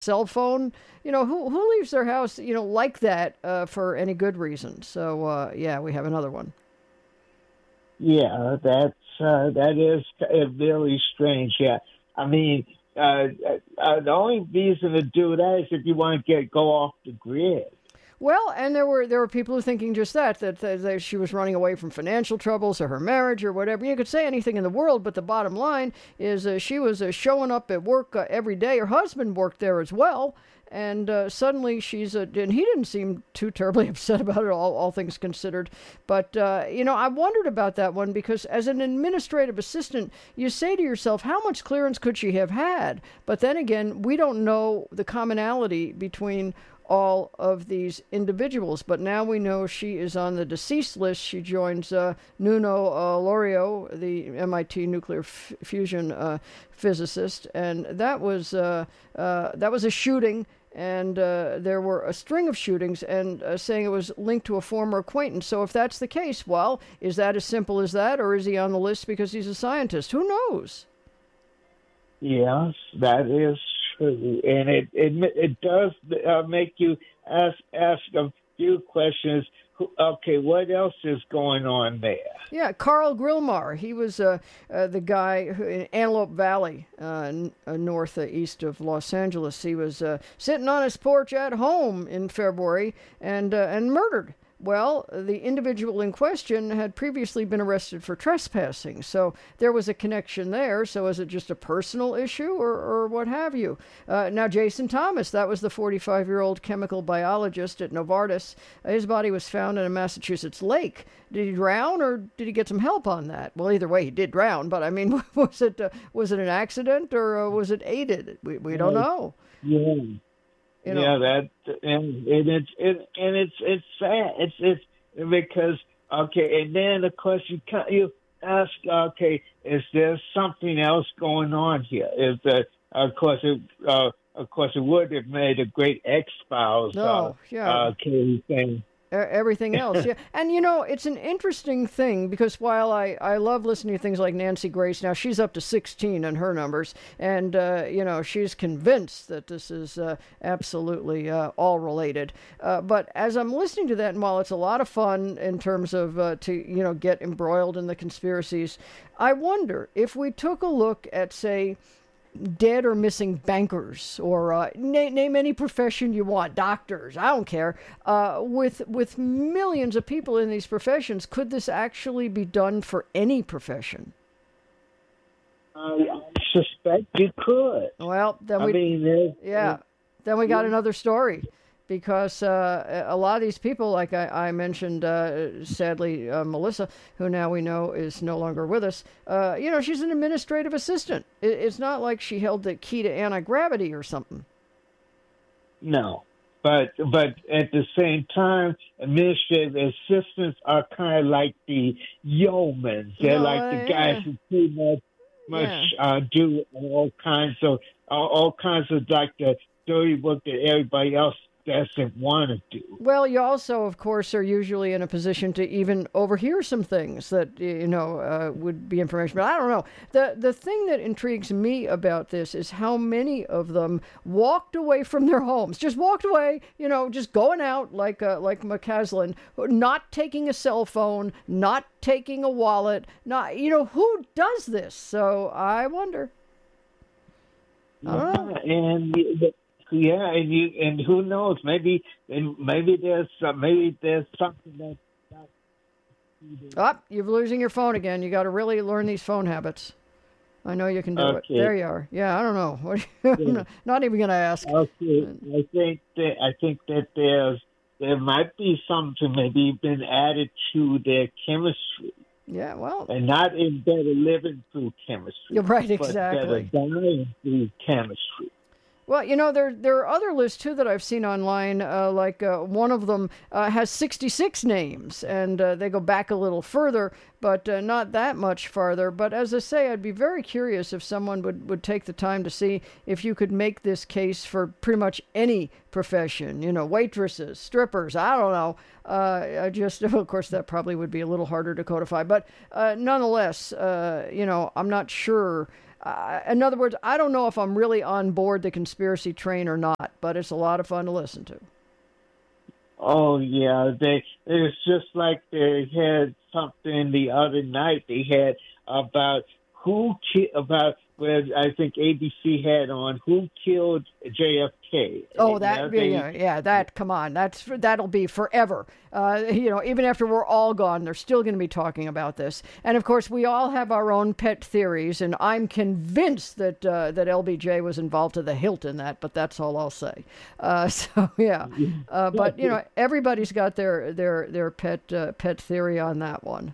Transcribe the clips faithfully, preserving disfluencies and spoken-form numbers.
cell phone. You know, who who leaves their house, you know, like that uh, for any good reason? So, uh, yeah, we have another one. Yeah, that's uh, that is uh, very strange. Yeah, I mean, uh, uh, the only reason to do that is if you want to get go off the grid. Well, and there were there were people who thinking just that, that that, that she was running away from financial troubles or her marriage or whatever. You could say anything in the world, but the bottom line is uh, she was uh, showing up at work uh, every day. Her husband worked there as well, and uh, suddenly she's uh, and he didn't seem too terribly upset about it, all, all things considered. But uh, you know, I wondered about that one because as an administrative assistant, you say to yourself, how much clearance could she have had? But then again, we don't know the commonality between all of these individuals. But now we know she is on the deceased list. She joins uh, Nuno uh, Lorio, the M I T nuclear f- fusion uh, physicist, and that was uh, uh, that was a shooting. And uh, there were a string of shootings, and uh, saying it was linked to a former acquaintance. So if that's the case, well, is that as simple as that, or is he on the list because he's a scientist? Who knows? Yes, that is true, and it it it does uh, make you ask ask a few questions. Okay, what else is going on there? Yeah, Carl Grillmar. He was uh, uh, the guy who, in Antelope Valley, uh, n- uh, north uh, east of Los Angeles. He was uh, sitting on his porch at home in February and uh, and murdered. Well, the individual in question had previously been arrested for trespassing, so there was a connection there. So is it just a personal issue or, or what have you? Uh, now, Jason Thomas, that was the forty-five-year-old chemical biologist at Novartis. Uh, his body was found in a Massachusetts lake. Did he drown or did he get some help on that? Well, either way, he did drown, but I mean, was it uh, was it an accident or uh, was it aided? We, we don't know. Yeah. You know, yeah, that and, and it's it, and it's it's sad. It's it's because okay, and then of course you you ask, okay, is there something else going on here? Is that of course it uh, of course it would have made a great X Files no, uh, yeah. uh, thing. Everything else, yeah. And, you know, it's an interesting thing because while I, I love listening to things like Nancy Grace, now she's up to sixteen in her numbers, and, uh, you know, she's convinced that this is uh, absolutely uh, all related. Uh, but as I'm listening to that, and while it's a lot of fun in terms of uh, to, you know, get embroiled in the conspiracies, I wonder if we took a look at, say, dead or missing bankers, or uh, na- name any profession you want, doctors, I don't care, uh, with with millions of people in these professions, could this actually be done for any profession? I suspect you could. Well, then I we, mean, yeah, then we got another story. Because uh, a lot of these people, like I, I mentioned, uh, sadly, uh, Melissa, who now we know is no longer with us, uh, you know, she's an administrative assistant. It, it's not like she held the key to anti-gravity or something. No. But but at the same time, administrative assistants are kind of like the yeomen. They're No, like uh, the guys yeah. who pretty much, much Yeah. uh, do all kinds of all, all kinds of like the dirty work that everybody else doesn't want to do. Well, you also, of course, are usually in a position to even overhear some things that, you know, uh, would be information. But I don't know. The the thing that intrigues me about this is how many of them walked away from their homes, just walked away, you know, just going out like uh, like McCaslin, not taking a cell phone, not taking a wallet, not, you know, who does this? So I wonder. I don't know. And the, yeah, and you and who knows? Maybe and maybe there's uh, maybe there's something that. Oh, you're losing your phone again. You got to really learn these phone habits. I know you can do Okay. it. There you are. Yeah, I don't know. What are you, Yeah. I'm not even going to ask. Okay, I think that I think that there's there might be something maybe been added to their chemistry, Yeah, well, and not in better living through chemistry. you're right, But exactly. better dying through chemistry. Well, you know, there there are other lists, too, that I've seen online. Uh, like uh, one of them uh, has sixty-six names, and uh, they go back a little further, but uh, not that much farther. But as I say, I'd be very curious if someone would, would take the time to see if you could make this case for pretty much any profession, you know, waitresses, strippers, I don't know. Uh, I just, of course, that probably would be a little harder to codify. But uh, nonetheless, uh, you know, I'm not sure uh, in other words, I don't know if I'm really on board the conspiracy train or not, but it's a lot of fun to listen to. Oh yeah, they it's just like they had something the other night. They had about who ki- about where I think A B C had on who killed J F K. Oh, that Yeah, they- yeah, yeah, that come on, that's that'll be forever. Uh, you know, even after we're all gone, they're still going to be talking about this. And of course, we all have our own pet theories, and I'm convinced that uh, that L B J was involved to the hilt in that. But that's all I'll say. Uh, so yeah, uh, but you know, everybody's got their their their pet uh, pet theory on that one.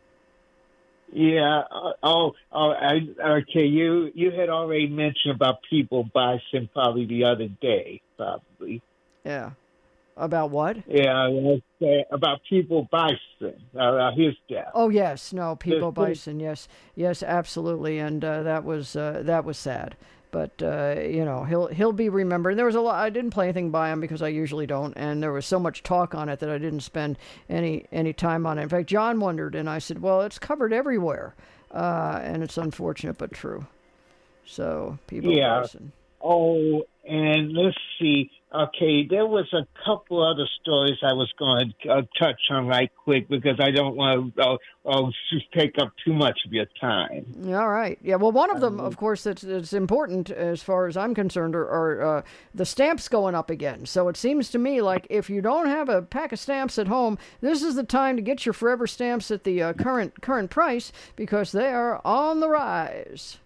Yeah. uh, Oh, oh. I, okay. You you had already mentioned about People Bison probably the other day, probably. Yeah, about what? Yeah, let's say about People Bison, uh, his death. Oh yes, no, People The- the- Bison, yes, yes, absolutely, and uh, that was uh, that was sad. But uh, you know, he'll he'll be remembered. And there was a lot. I didn't play anything by him because I usually don't, and there was so much talk on it that I didn't spend any any time on it. In fact, John wondered, and I said, "Well, it's covered everywhere," uh, and it's unfortunate but true. So, People Yeah. Bison. Oh, and let's see. Okay, there was a couple other stories I was going to uh, touch on right quick because I don't want to uh, uh, just take up too much of your time. All right. Yeah. Well, one of them, of course, that's, that's important as far as I'm concerned, are, are uh, the stamps going up again. So it seems to me like if you don't have a pack of stamps at home, this is the time to get your forever stamps at the uh, current current price because they are on the rise.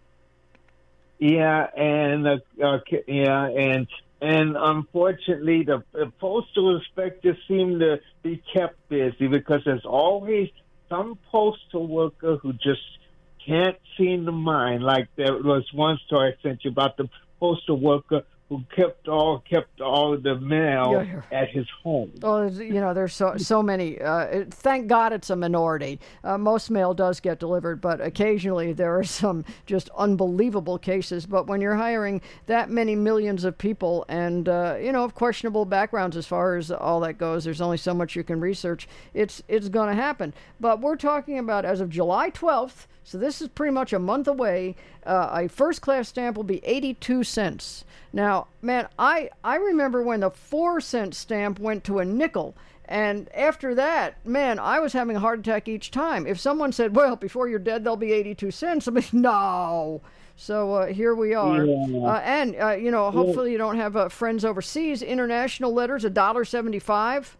Yeah, and uh, okay, yeah, and and unfortunately, the, the postal inspectors seem to be kept busy because there's always some postal worker who just can't seem to mind. Like there was one story I sent you about the postal worker who kept all kept all of the mail Yeah, yeah. at his home. Oh, you know, there's so so many. Uh, it- thank God it's a minority. Uh, most mail does get delivered, but occasionally there are some just unbelievable cases. But when you're hiring that many millions of people and, uh, you know, of questionable backgrounds as far as all that goes, there's only so much you can research. It's, it's going to happen. But we're talking about as of July twelfth, so this is pretty much a month away, uh, a first-class stamp will be eighty-two cents. Now, man, I, I remember when the four-cent stamp went to a nickel. And after that, man, I was having a heart attack each time. If someone said, well, before you're dead, there'll be eighty-two cents, I'd be, no. So uh, here we are. Yeah. Uh, and, uh, you know, hopefully you don't have uh, friends overseas. International letters, one dollar seventy-five.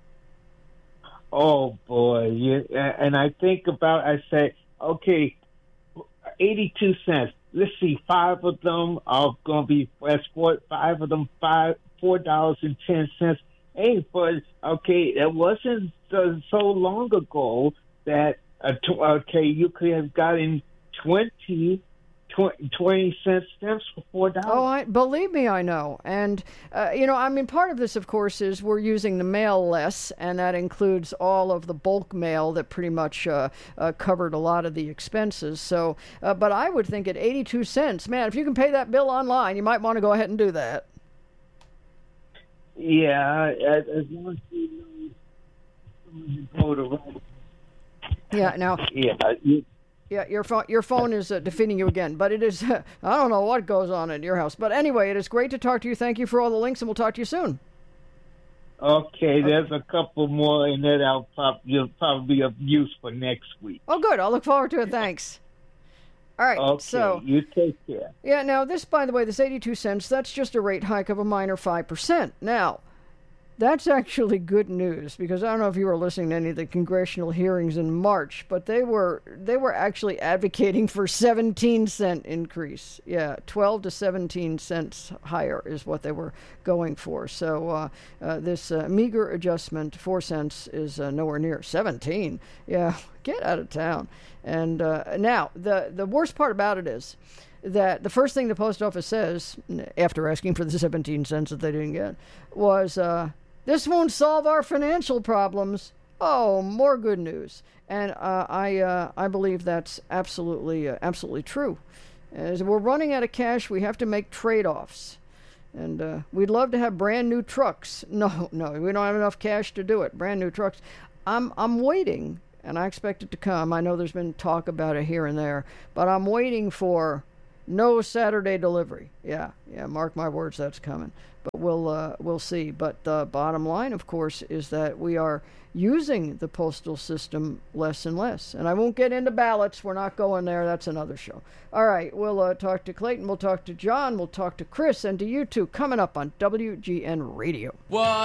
Oh boy, yeah, and I think about I say, okay, eighty-two cents. Let's see, five of them are going to be that's four, five of them five four dollars and ten cents. Hey, but okay, it wasn't uh, so long ago that uh, t- okay you could have gotten twenty. twenty cent stamps for four dollars. Oh, I believe me, I know. And, uh, you know, I mean, part of this, of course, is we're using the mail less, and that includes all of the bulk mail that pretty much uh, uh, covered a lot of the expenses. So, uh, but I would think at eighty-two cents, man, if you can pay that bill online, you might want to go ahead and do that. Yeah, as, as long as you know go to right. Yeah, now, Yeah, you, yeah, your phone, your phone is uh, defeating you again, but it is, I don't know what goes on at your house. But anyway, it is great to talk to you. Thank you for all the links, and we'll talk to you soon. Okay, there's a couple more in that I'll probably, probably be of use for next week. Oh, good. I'll look forward to it. Thanks. All right, Okay, so, you take care. yeah, now this, by the way, this eighty-two cents, that's just a rate hike of a minor five percent. Now, that's actually good news because I don't know if you were listening to any of the congressional hearings in March, but they were they were actually advocating for seventeen cent increase. Yeah, twelve to seventeen cents higher is what they were going for. So uh, uh, this uh, meager adjustment, four cents, is uh, nowhere near seventeen. Yeah, get out of town. And uh, now the the worst part about it is that the first thing the post office says, after asking for the seventeen cents that they didn't get, was, uh, this won't solve our financial problems. Oh, more good news. And uh, I uh, I believe that's absolutely, uh, absolutely true. As we're running out of cash, we have to make trade-offs. And uh, we'd love to have brand new trucks. No, no, we don't have enough cash to do it. Brand new trucks. I'm I'm waiting, and I expect it to come. I know there's been talk about it here and there, but I'm waiting for No Saturday delivery. Yeah, yeah. Mark my words, that's coming. But we'll uh, we'll see. But the uh, bottom line, of course, is that we are using the postal system less and less. And I won't get into ballots. We're not going there. That's another show. All right, we'll uh, talk to Clayton. We'll talk to John. We'll talk to Chris, and to you two coming up on W G N Radio. What?